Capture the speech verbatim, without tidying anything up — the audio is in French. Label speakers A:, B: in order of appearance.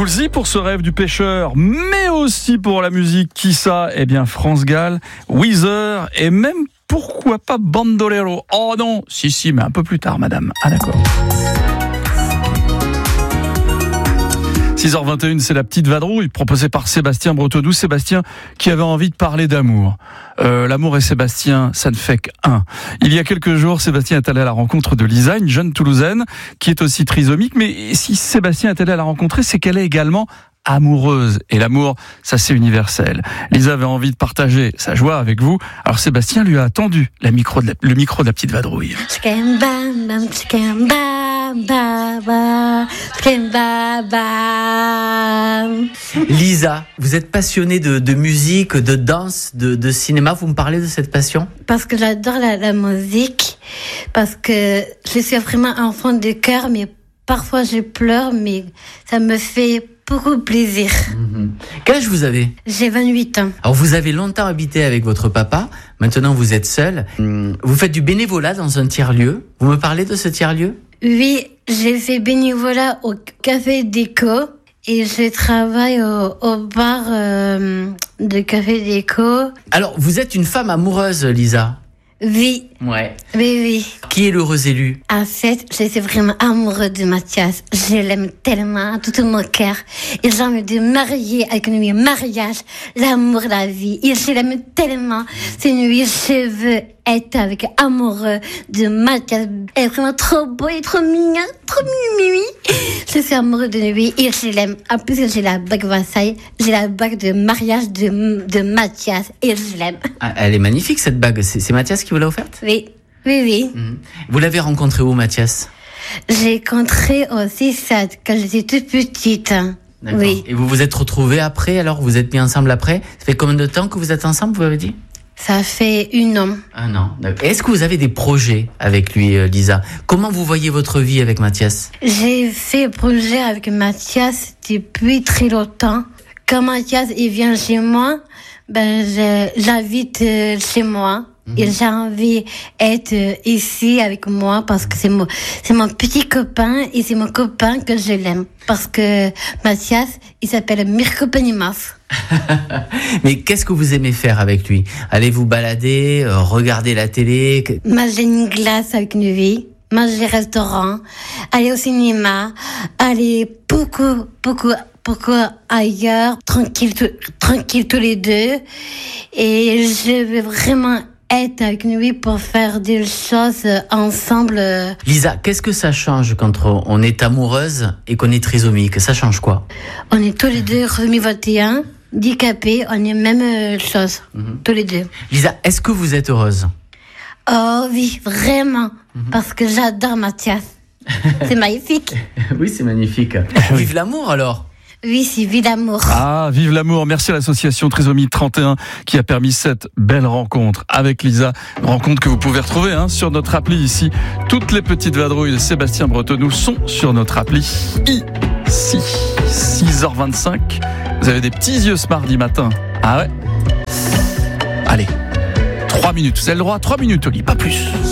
A: Woolsey pour ce rêve du pêcheur, mais aussi pour la musique. Qui ça ? Eh bien, France Gall, Weezer et même, pourquoi pas, Bandolero. Oh non, si, si, mais un peu plus tard, madame. Ah d'accord. six heures vingt et une, c'est la petite vadrouille proposée par Sébastien Bretonnoux. Sébastien qui avait envie de parler d'amour. Euh, l'amour et Sébastien, ça ne fait qu'un. Il y a quelques jours, Sébastien est allé à la rencontre de Lisa, une jeune Toulousaine qui est aussi trisomique. Mais si Sébastien est allé à la rencontrer, c'est qu'elle est également amoureuse. Et l'amour, ça c'est universel. Lisa avait envie de partager sa joie avec vous. Alors Sébastien lui a tendu la micro de la, le micro de la petite vadrouille.
B: Lisa, vous êtes passionnée de, de musique, de danse, de, de cinéma. Vous me parlez de cette passion ?
C: Parce que j'adore la, la musique, parce que je suis vraiment enfant de cœur, mais parfois je pleure, mais ça me fait beaucoup plaisir.
B: Mmh. Quel âge vous avez ?
C: J'ai vingt-huit ans.
B: Alors vous avez longtemps habité avec votre papa, maintenant vous êtes seule. Vous faites du bénévolat dans un tiers-lieu. Vous me parlez de ce tiers-lieu ?
C: Oui, j'ai fait bénévolat au Café Déco et je travaille au, au bar euh, de Café Déco.
B: Alors vous êtes une femme amoureuse, Lisa ?
C: Oui.
B: Ouais.
C: Oui, oui.
B: Qui est l'heureux élu ?
C: En fait, je suis vraiment amoureuse de Mathias. Je l'aime tellement, tout mon cœur. Et j'ai envie de marier avec lui, mariage, l'amour, la vie. Et je l'aime tellement. C'est lui, je veux être avec amoureux de Mathias. Il est vraiment trop beau et trop mignon, trop mimi. Je suis amoureuse de lui et je l'aime. En plus, j'ai la bague Versailles, j'ai la bague de mariage de, de Mathias et je l'aime.
B: Ah, elle est magnifique cette bague. C'est, c'est Mathias qui vous l'a offerte ?
C: Oui. Oui, oui.
B: Mmh. Vous l'avez rencontré où, Mathias ?
C: J'ai rencontré au C S A D quand j'étais toute petite.
B: D'accord.
C: Oui.
B: Et vous vous êtes retrouvés après, alors vous êtes mis ensemble après ? Ça fait combien de temps que vous êtes ensemble, vous avez dit ?
C: Ça fait un an.
B: Un an. Est-ce que vous avez des projets avec lui, Lisa ? Comment vous voyez votre vie avec Mathias ?
C: J'ai fait projet avec Mathias depuis très longtemps. Quand Mathias il vient chez moi, ben je, j'habite chez moi. Mmh. Et j'ai envie d'être ici avec moi parce que c'est mon, c'est mon petit copain et c'est mon copain que je l'aime. Parce que Mathias, il s'appelle Mirko Penimas.
B: Mais qu'est-ce que vous aimez faire avec lui ? Allez vous balader, euh, regarder la télé ?
C: Manger une glace avec lui, manger au restaurant, aller au cinéma, aller beaucoup, beaucoup, beaucoup ailleurs, tranquille, tranquille tous les deux. Et je veux vraiment être avec lui pour faire des choses ensemble.
B: Lisa, qu'est-ce que ça change quand on est amoureuse et qu'on est trisomique ? Ça change quoi ?
C: On est tous les deux trisomie vingt et un, handicapés, on est même chose, mm-hmm. tous les deux.
B: Lisa, est-ce que vous êtes heureuse ?
C: Oh oui, vraiment, mm-hmm. parce que j'adore Mathias. C'est magnifique.
B: Oui, c'est magnifique. Vive l'amour alors.
C: Oui, c'est Vive l'amour.
A: Ah, vive l'amour. Merci à l'association Trisomie trente et un qui a permis cette belle rencontre avec Lisa. Une rencontre que vous pouvez retrouver hein, sur notre appli ici. Toutes les petites vadrouilles de Sébastien Bretonnoux sont sur notre appli ici. six heures vingt-cinq. Vous avez des petits yeux ce mardi matin. Ah ouais ? Allez, trois minutes. Vous avez le droit à trois minutes au lit, pas plus.